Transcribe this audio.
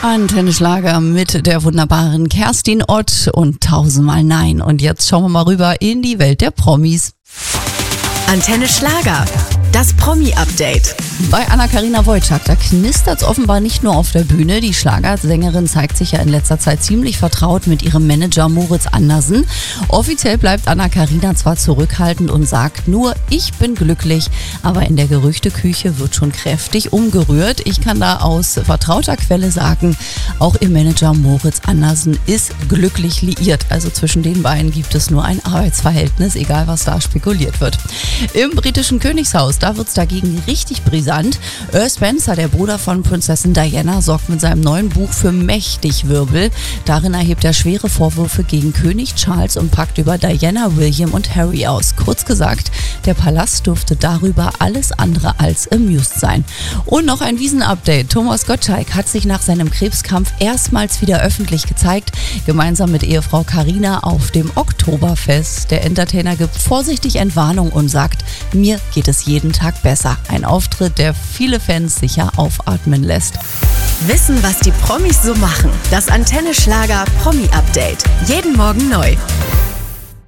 Antenne Schlager mit der wunderbaren Kerstin Ott und tausendmal Nein. Und jetzt schauen wir mal rüber in die Welt der Promis. Antenne Schlager, das Promi-Update. Bei Anna-Karina Wojcik, da knistert's offenbar nicht nur auf der Bühne. Die Schlagersängerin zeigt sich ja in letzter Zeit ziemlich vertraut mit ihrem Manager Moritz Andersen. Offiziell bleibt Anna-Karina zwar zurückhaltend und sagt nur, ich bin glücklich, aber in der Gerüchteküche wird schon kräftig umgerührt. Ich kann da aus vertrauter Quelle sagen, auch ihr Manager Moritz Andersen ist glücklich liiert. Also zwischen den beiden gibt es nur ein Arbeitsverhältnis, egal was da spekuliert wird. Im britischen Königshaus, da wird's dagegen richtig brisant. Earl Spencer, der Bruder von Prinzessin Diana, sorgt mit seinem neuen Buch für mächtig Wirbel. Darin erhebt er schwere Vorwürfe gegen König Charles und packt über Diana, William und Harry aus. Kurz gesagt, der Palast dürfte darüber alles andere als amused sein. Und noch ein Wiesen-Update. Thomas Gottschalk hat sich nach seinem Krebskampf erstmals wieder öffentlich gezeigt, gemeinsam mit Ehefrau Carina auf dem Oktoberfest. Der Entertainer gibt vorsichtig Entwarnung und sagt, mir geht es jeden Tag besser. Ein Auftritt, der viele Fans sicher aufatmen lässt. Wissen, was die Promis so machen. Das Antenne Schlager Promi-Update. Jeden Morgen neu.